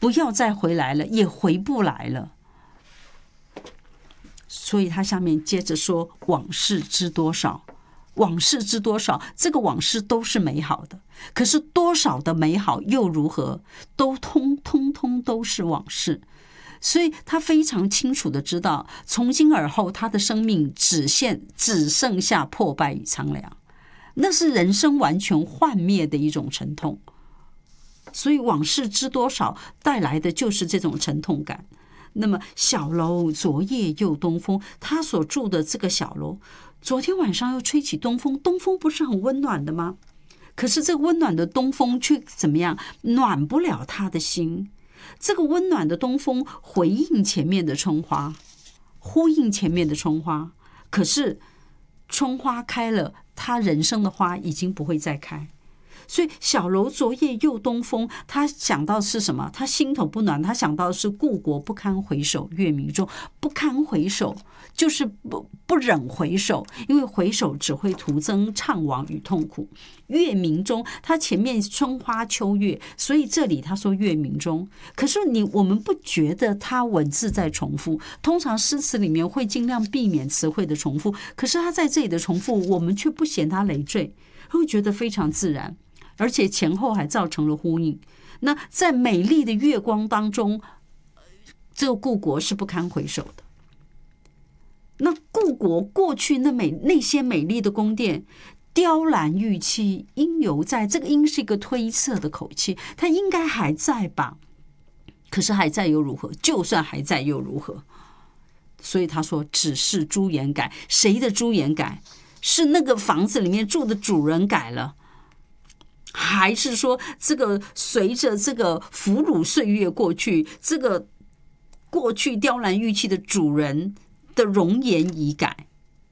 不要再回来了，也回不来了。所以他下面接着说，往事知多少，往事知多少，这个往事都是美好的，可是多少的美好又如何，都通通都是往事。所以他非常清楚的知道，从今而后他的生命只剩下破败与苍凉，那是人生完全幻灭的一种沉痛。所以往事知多少带来的就是这种沉痛感。那么小楼昨夜又东风，他所住的这个小楼昨天晚上又吹起东风，东风不是很温暖的吗？可是这个温暖的东风却怎么样，暖不了他的心。这个温暖的东风回应前面的春花，呼应前面的春花，可是春花开了，他人生的花已经不会再开。所以小楼昨夜又东风，他想到是什么？他心头不暖，他想到的是故国不堪回首月明中。不堪回首就是不忍回首，因为回首只会徒增怅惘与痛苦。月明中，他前面春花秋月，所以这里他说月明中。可是我们不觉得他文字在重复，通常诗词里面会尽量避免词汇的重复，可是他在这里的重复，我们却不嫌他累赘，会觉得非常自然，而且前后还造成了呼应。那在美丽的月光当中，这个故国是不堪回首的。那故国过去那些美丽的宫殿，雕栏玉砌应犹在，这个应是一个推测的口气，它应该还在吧？可是还在又如何？就算还在又如何？所以他说只是朱颜改，谁的朱颜改？是那个房子里面住的主人改了，还是说这个随着这个俘虏岁月过去，这个过去雕栏玉砌的主人的容颜已改？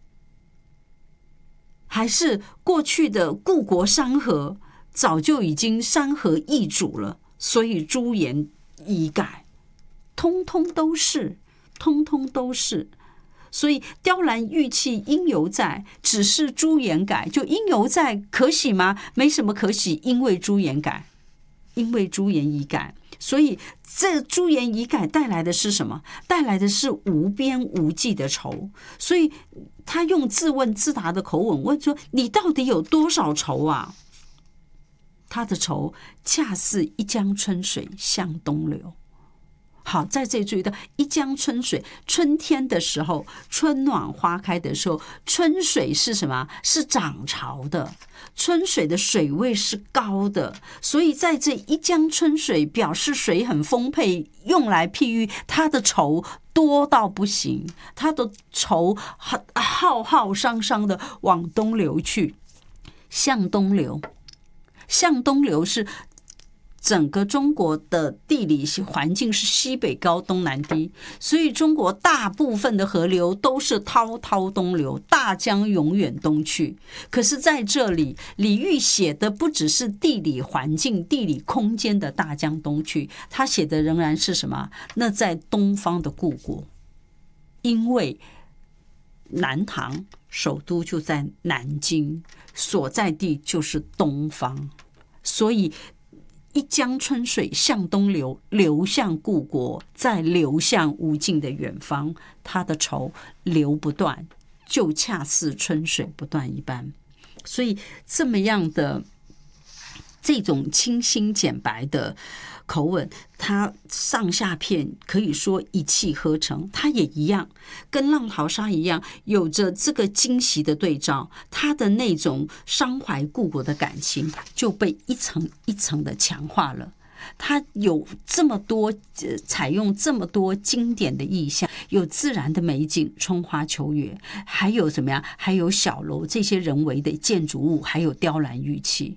还是过去的故国山河早就已经山河易主了，所以朱颜已改？通通都是，通通都是。所以雕栏玉砌应犹在，只是朱颜改，就应犹在，可喜吗？没什么可喜，因为朱颜改，因为朱颜已改。所以这朱颜已改带来的是什么？带来的是无边无际的愁。所以他用自问自答的口吻问说，你到底有多少愁啊？他的愁恰似一江春水向东流。好，在这里注意到一江春水，春天的时候，春暖花开的时候，春水是什么？是涨潮的，春水的水位是高的，所以在这一江春水表示水很丰沛，用来譬喻他的愁多到不行，他的愁浩浩汤汤的往东流去，向东流。向东流是整个中国的地理环境是西北高东南低，所以中国大部分的河流都是滔滔东流，大江永远东去。可是在这里李煜写的不只是地理环境地理空间的大江东去，他写的仍然是什么？那在东方的故国，因为南唐首都就在南京，所在地就是东方，所以一江春水向东流，流向故国，再流向无尽的远方，他的愁流不断，就恰似春水不断一般。所以这么样的这种清新简白的口吻，他上下片可以说一气呵成。他也一样，跟浪淘沙一样，有着这个惊喜的对照，他的那种伤怀故国的感情就被一层一层的强化了。他有这么多采用这么多经典的意象，有自然的美景，春花秋月，还有怎么样？还有小楼这些人为的建筑物，还有雕栏玉砌。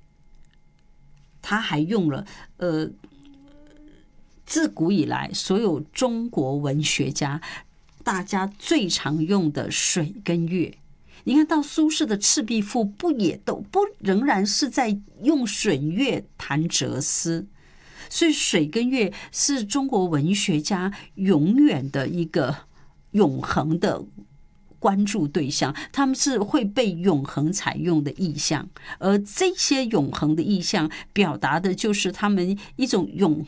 他还用了自古以来所有中国文学家大家最常用的水跟月。你看到苏轼的《赤壁赋》不仍然是在用水月谈哲思？所以水跟月是中国文学家永远的一个永恒的关注对象，他们是会被永恒采用的意象，而这些永恒的意象表达的就是他们一种永